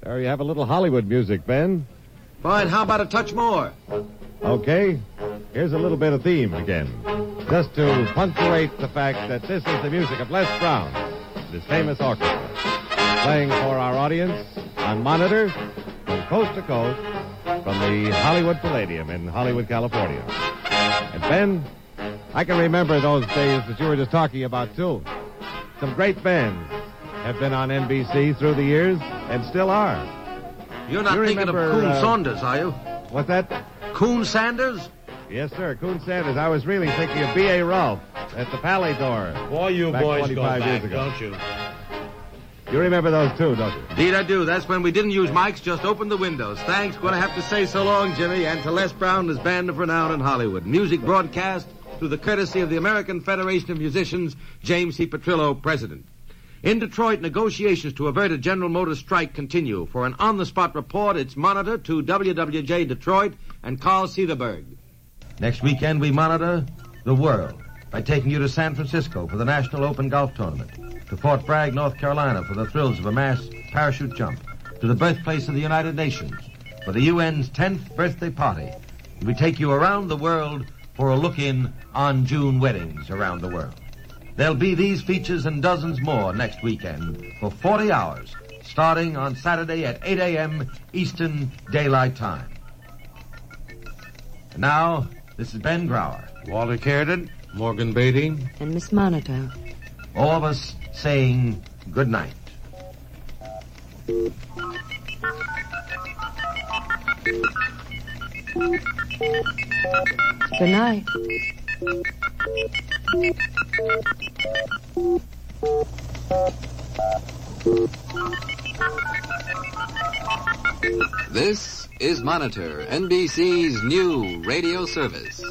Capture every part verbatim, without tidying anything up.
There you have a little Hollywood music, Ben. Fine, how about a touch more? Okay, here's a little bit of theme again. Just to punctuate the fact that this is the music of Les Brown, his famous orchestra, playing for our audience on monitor from coast to coast from the Hollywood Palladium in Hollywood, California. And Ben, I can remember those days that you were just talking about, too. Some great bands have been on N B C through the years and still are. You're not you thinking remember, of Coon uh, Saunders, are you? What's that? Coon Sanders? Yes, sir, Coon Sanders. I was really thinking of B A. Ralph at the Palais door. Boy, you back boys go twenty-five back, years ago. don't you? You remember those, too, don't you? Indeed I do. That's when we didn't use mics, just opened the windows. Thanks. Going to have to say so long, Jimmy, and to Les Brown, his band of renown in Hollywood. Music broadcast through the courtesy of the American Federation of Musicians, James C. Petrillo, president. In Detroit, negotiations to avert a General Motors strike continue. For an on-the-spot report, it's monitor to W W J Detroit and Carl Cederberg. Next weekend, we monitor the world by taking you to San Francisco for the National Open Golf Tournament, to Fort Bragg, North Carolina for the thrills of a mass parachute jump, to the birthplace of the United Nations for the U N's tenth birthday party. We take you around the world for a look-in on June weddings around the world. There'll be these features and dozens more next weekend for forty hours, starting on Saturday at eight a.m. Eastern Daylight Time. And now, this is Ben Grauer. Walter Carradine, Morgan Beatty. And Miss Monitor. All of us saying good night. Good night. This is Monitor, N B C's new radio service.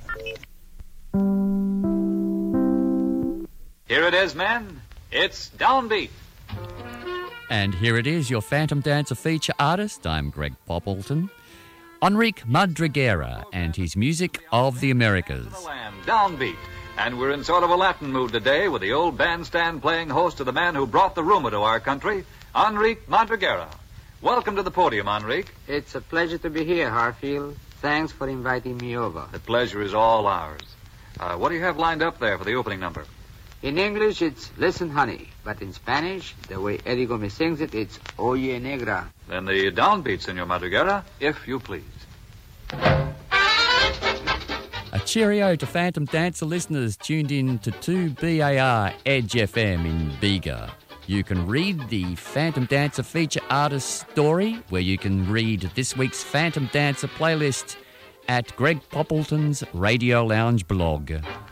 Here it is, men. It's Downbeat. And here it is, your Phantom Dancer feature artist. I'm Greg Poppleton. Enrique Madriguera and his music of the Americas. The land, Downbeat. And we're in sort of a Latin mood today with the old bandstand playing host to the man who brought the rumor to our country, Enrique Madriguera. Welcome to the podium, Enrique. It's a pleasure to be here, Harfield. Thanks for inviting me over. The pleasure is all ours. Uh, what do you have lined up there for the opening number? In English, it's Listen, Honey. But in Spanish, the way Eddie Gomez sings it, it's Oye Negra. Then the downbeat, Senor Madriguera, if you please. A cheerio to Phantom Dancer listeners tuned in to two B A R Edge F M in Bega. You can read the Phantom Dancer feature artist story, where you can read this week's Phantom Dancer playlist at Greg Poppleton's Radio Lounge blog.